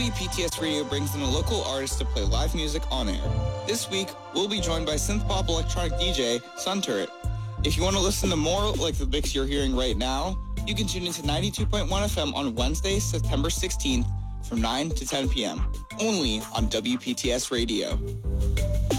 WPTS Radio brings in a local artist to play live music on air. This week, we'll be joined by synth-pop electronic DJ Sun Turret. If you want to listen to more like the mix you're hearing right now, you can tune into 92.1 FM on Wednesday, September 16th from 9 to 10 p.m. only on WPTS Radio.